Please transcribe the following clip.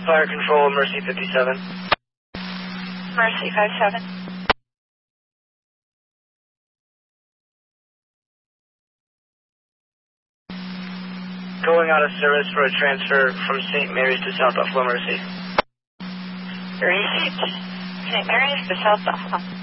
Fire control, Mercy 57. Mercy 57. Going out of service for a transfer from St. Mary's to South Buffalo, Mercy. Received. St. Mary's to South Buffalo.